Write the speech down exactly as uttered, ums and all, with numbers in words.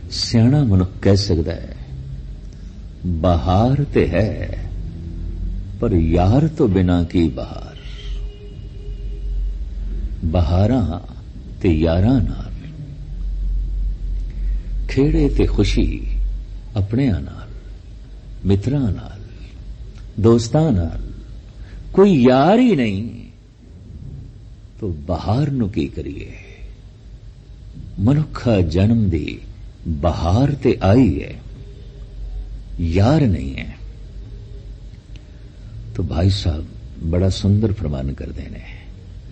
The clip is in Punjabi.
ਸਿਆਣਾ ਮਨੁੱਖ ਕਹਿ ਸਕਦਾ ਹੈ, ਬਹਾਰ ਤੇ ਹੈ ਪਰ ਯਾਰ ਤੋਂ ਬਿਨਾਂ ਕੀ ਬਹਾਰ। ਬਹਾਰਾਂ ਤੇ ਯਾਰਾਂ ਨਾਲ, ਖੇੜੇ ਤੇ ਖੁਸ਼ੀ ਆਪਣਿਆਂ ਨਾਲ, ਮਿੱਤਰਾਂ ਨਾਲ, ਦੋਸਤਾਂ ਨਾਲ, ਕੋਈ ਯਾਰ ਹੀ ਨਹੀਂ ਤੋ ਬਹਾਰ ਨੂੰ ਕੀ ਕਰੀਏ। ਮਨੁੱਖਾ ਜਨਮ ਦੀ ਬਹਾਰ ਤੇ ਆਈ ਹੈ, यार नहीं है। तो भाई साहब बड़ा सुंदर फरमान कर देने